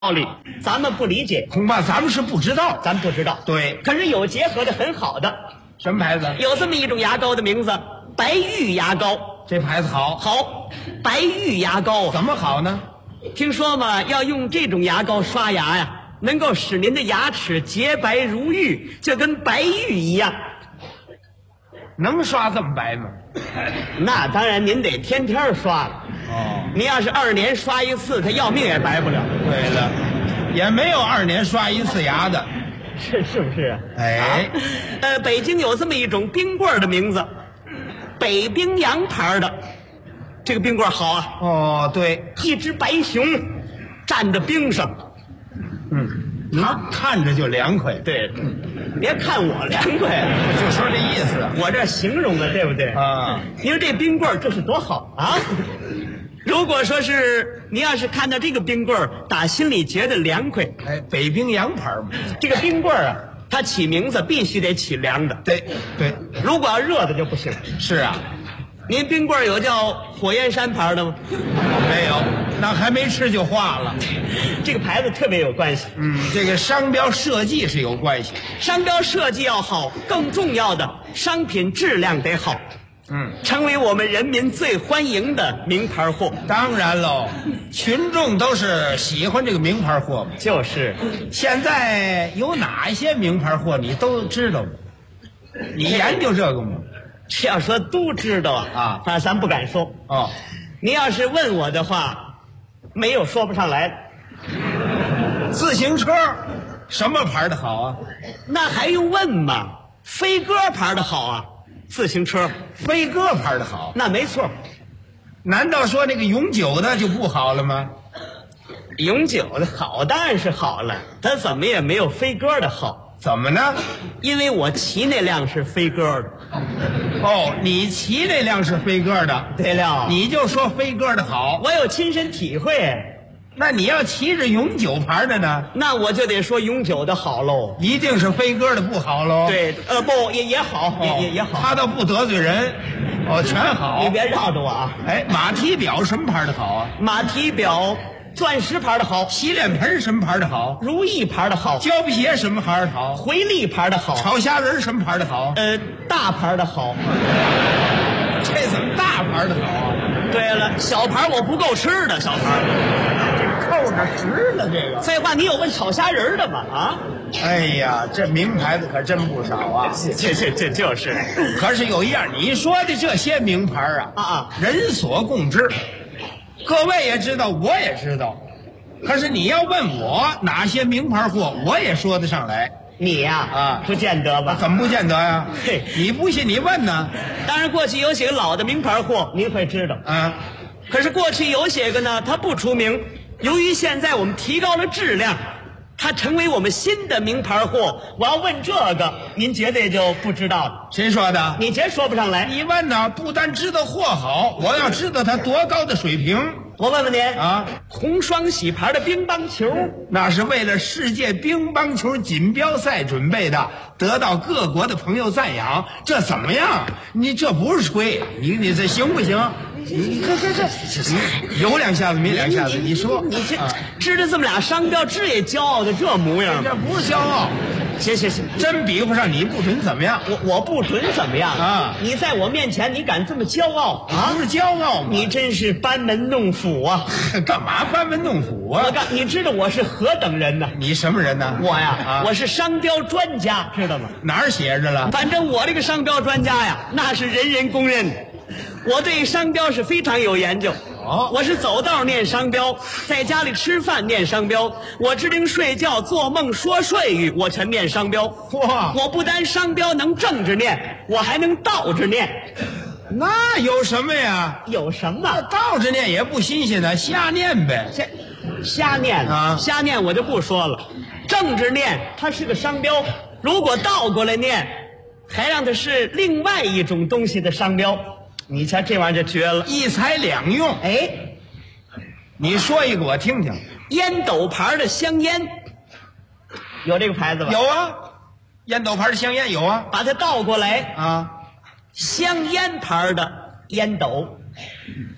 道理，咱们不理解， 恐怕咱们是不知道。 咱不知道。 对， 可是有结合的很好的， 什么牌子？ 有这么一种牙膏的名字，白玉牙膏。 这牌子好。 好，白玉牙膏怎么好呢？ 听说嘛，要用这种牙膏刷牙呀，能够使您的牙齿洁白如玉，就跟白玉一样。 能刷这么白吗？ 那当然，您得天天刷了。 哦， 您要是2年刷一次，他要命也白不了。 对了，也没有2年刷一次牙的， 是不是？ 哎， 北京有这么一种冰棍的名字，北冰洋牌的，这个冰棍好啊。 哦，对， 一只白熊站在冰上， 它看着就凉快。 对，别看我凉快， 就说这意思。 我这形容的对不对啊？ 您说这冰棍这是多好啊！如果说是您要是看到这个冰棍打心里觉得凉快， 哎，北冰洋牌嘛。 这个冰棍啊，它起名字必须得起凉的。 对对， 如果要热的就不行。 是啊。 您冰棍有叫火焰山牌的吗？ 没有，那还没吃就化了。 这个牌子特别有关系。 这个商标设计是有关系。 商标设计要好，更重要的商品质量得好。成为我们人民最欢迎的名牌货。 当然喽，群众都是喜欢这个名牌货嘛。 就是， 现在有哪一些名牌货你都知道吗？你研究这个吗？ 这要说都知道啊，咱不敢说。 哦， 您要是问我的话，没有说不上来的。 自行车什么牌的好啊？ 那还用问吗？飞鸽牌的好啊。自行车飞鸽牌的好， 那没错。 难道说那个永久的就不好了吗？ 永久的好当然是好了，它怎么也没有飞鸽的好。 怎么呢？ 因为我骑那辆是飞鸽的。 哦，你骑那辆是飞鸽的。 对了， 你就说飞鸽的好， 我有亲身体会。 那你要骑着永久牌的呢？ 那我就得说永久的好喽。 一定是飞鸽的不好喽？ 对，不也好，也好。 他倒不得罪人，哦，全好。 你别绕着我啊！ 哎，马蹄表什么牌的好啊？ 马蹄表，钻石牌的好。 洗脸盆什么牌的好？ 如意牌的好。 胶皮鞋什么牌的好？ 回力牌的好。 炒虾仁什么牌的好？ 大牌的好。 这怎么大牌的好啊？ 对了，小牌我不够吃的，小牌。 扣着直了这个。 废话，你有问炒虾仁的吗？啊？ 哎呀，这名牌子可真不少啊！ 这就是。 可是有一样，你说的这些名牌人所共知，各位也知道，我也知道。可是你要问我哪些名牌货，我也说得上来。 你呀，不见得吧？ 怎么不见得呀？ 嘿， 你不信你问呢？ 当然，过去有些个老的名牌货，您会知道。可是过去有些个呢，它不出名。由于现在我们提高了质量，它成为我们新的名牌货。我要问这个，您绝对就不知道了。 谁说的？ 你绝说不上来。 你问呢，不但知道货好，我要知道它多高的水平。 我问问您红双喜牌的乒乓球，那是为了世界乒乓球锦标赛准备的，得到各国的朋友赞扬。这怎么样？你这不是吹，你这行不行？你这有两下子没两下子，你说你这知道这么俩商标，这也骄傲的这模样。 这不是骄傲。 行， 真比不上你不准怎么样？ 我不准怎么样你在我面前你敢这么骄傲不是骄傲吗？ 你真是班门弄斧啊！ 干嘛班门弄斧啊？ 你知道我是何等人呢？ 你什么人呢？ 我呀，我是商标专家，知道吗？ 哪儿写着了？ 反正我这个商标专家呀，那是人人公认的。我对商标是非常有研究。我是走道念商标，在家里吃饭念商标，我指定睡觉做梦说睡语，我全念商标。 哇！ 我不单商标能正着念，我还能倒着念。 那有什么呀？ 有什么？ 倒着念也不新鲜呢，瞎念呗。 瞎念瞎念我就不说了。正着念它是个商标，如果倒过来念，还让它是另外一种东西的商标。你瞧这玩意儿就绝了， 一材两用。你说一个我听听。 烟斗牌的香烟，有这个牌子吧？ 有啊，烟斗牌的香烟有啊。 把它倒过来香烟牌的烟斗。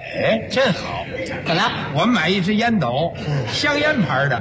哎，真好。 怎么了？ 我们买一支烟斗，香烟牌的。